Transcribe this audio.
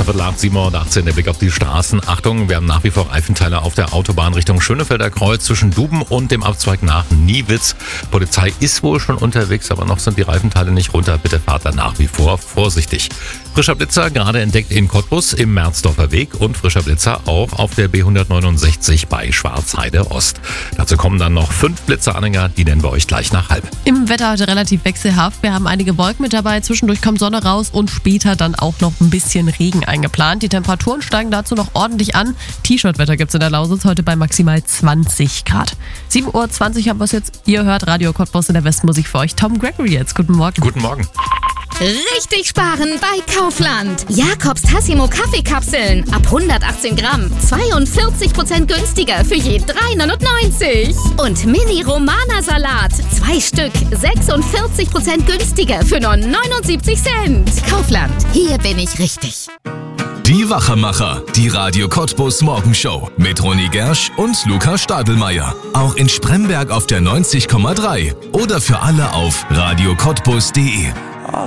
7:15 Uhr der Blick auf die Straßen. Achtung, wir haben nach wie vor Reifenteile auf der Autobahn Richtung Schönefelder Kreuz zwischen Duben und dem Abzweig nach Niewitz. Polizei ist wohl schon unterwegs, aber noch sind die Reifenteile nicht runter. Bitte fahrt da nach wie vor vorsichtig. Frischer Blitzer gerade entdeckt in Cottbus im Merzdorfer Weg und frischer Blitzer auch auf der B169 bei Schwarzheide Ost. Dazu kommen dann noch 5 Blitzeranhänger, die nennen wir euch gleich nach halb. Im Wetter heute relativ wechselhaft. Wir haben einige Wolken mit dabei, zwischendurch kommt Sonne raus und später dann auch noch ein bisschen Regen eingeplant. Die Temperaturen steigen dazu noch ordentlich an. T-Shirt-Wetter gibt es in der Lausitz heute bei maximal 20 Grad. 7:20 Uhr haben wir es jetzt. Ihr hört Radio Cottbus in der Westmusik für euch. Tom Gregory jetzt. Guten Morgen. Guten Morgen. Richtig sparen bei Kaufland. Jakobs Tassimo Kaffeekapseln ab 118 Gramm. 42% günstiger für je 3,99. Und Mini Romana Salat. 2 Stück. 46% günstiger für nur 79 Cent. Kaufland. Hier bin ich richtig. Die Wachemacher. Die Radio Cottbus Morgenshow. Mit Ronny Gersch und Luca Stadelmeier. Auch in Spremberg auf der 90,3. Oder für alle auf radiocottbus.de.